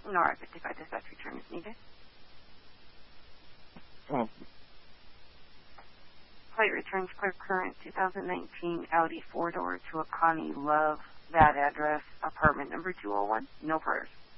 Nora 55 dispatch return is needed. Oh. Flight returns clear current 2019 Audi 4-door to a Connie Love. That address, apartment number 201. No prayers.